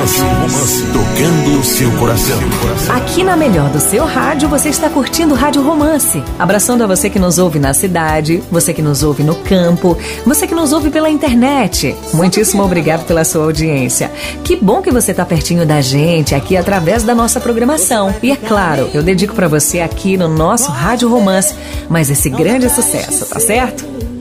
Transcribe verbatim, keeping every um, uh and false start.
Romance, romance, tocando o seu coração. Aqui na melhor do seu rádio, você está curtindo Rádio Romance. Abraçando a você que nos ouve na cidade, você que nos ouve no campo, você que nos ouve pela internet. Muitíssimo obrigado pela sua audiência. Que bom que você está pertinho da gente aqui através da nossa programação. E é claro, eu dedico para você aqui no nosso Rádio Romance mais esse grande sucesso, tá certo?